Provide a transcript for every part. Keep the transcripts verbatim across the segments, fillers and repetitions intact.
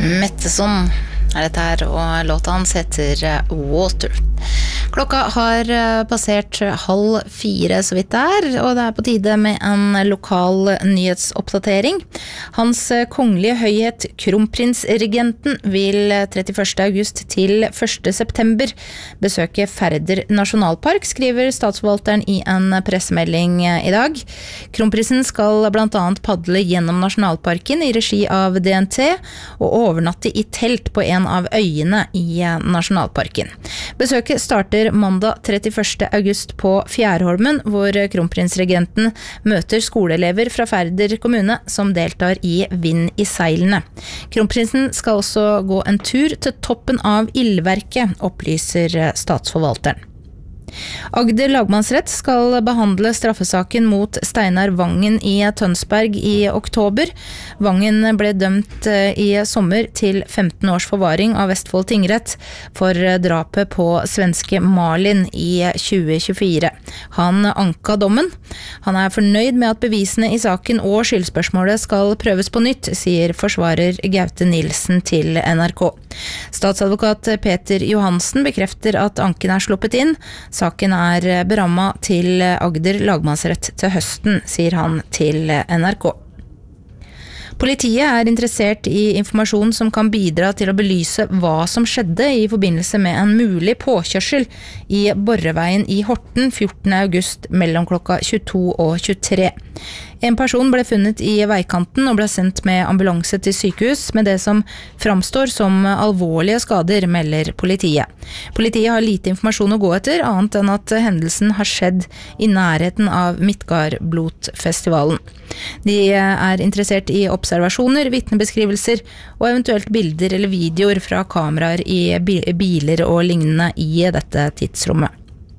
Metteson er dette her, og låta hans heter Water. Klokka har passert halv fire så vidt der, og det er på tide med en lokal nyhetsoppdatering. Hans kongelige høyhet kronprinsregenten vil trettiførste august til første september besøke Færder nasjonalpark, skriver statsforvalteren i en pressemelding i dag. Kronprinsen skal blant annet padle gjennom nasjonalparken i regi av D N T og overnatte i telt på en av øyene i nasjonalparken. Besøket starter mandag trettiførste august på Fjærholmen, hvor kronprinsregenten møter skoleelever fra Færder kommune som deltar i Vind i seilene. Kronprinsen skal også gå en tur til toppen av ildverket, opplyser statsforvalteren. Agder lagmannsrett skal behandle straffesaken mot Steinar Vangen i Tønsberg i oktober. Vangen ble dømt i sommer til femten års forvaring av Vestfold tingrett for drapet på svenske Malin i tjue tjuefire. Han anka dommen. Han er fornøyd med at bevisene i saken og skyldspørsmålet skal prøves på nytt, sier forsvarer Gaute Nilsen til N R K. Statsadvokat Peter Johansen bekrefter at anken er sluppet inn. Saken er beramma til Agder lagmannsrett til høsten, sier han til N R K. Politiet er interessert i informasjon som kan bidra til å belyse hva som skjedde i forbindelse med en mulig påkjørsel i Borreveien i Horten fjortende august mellom klokka tjueto og tjuetre. En person ble funnet i veikanten og ble sendt med ambulanse til sykehus med det som framstår som alvorlige skader, melder politiet. Politiet har lite informasjon å gå etter, annet enn at hendelsen har skjedd i nærheten av Midtgardblotfestivalen. De er interessert i observasjoner, vitnebeskrivelser og eventuelt bilder eller videoer fra kameraer i biler og lignende i dette tidsrommet.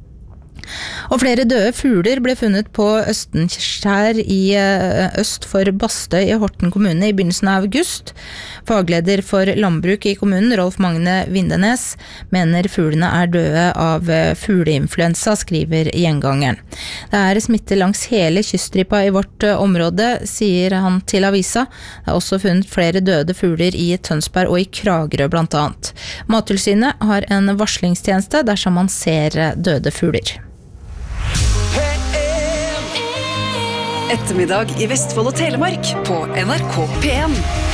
Og flere døde fugler ble funnet på Østenskjær i øst for Bastøy i Horten kommune i begynnelsen av august. Fagleder for landbruk i kommunen, Rolf Magne Vindenes, mener fuglene er døde av fugleinfluensa, skriver Gjengangeren. Det er smitte langs hele kyststripa i vårt område, sier han til avisa. Det er også funnet flere døde fugler i Tønsberg og i Kragerø blant annet. Mattilsynet har en varslingstjeneste dersom man ser døde fugler. Ettermiddag i Vestfold og Telemark på N R K P en.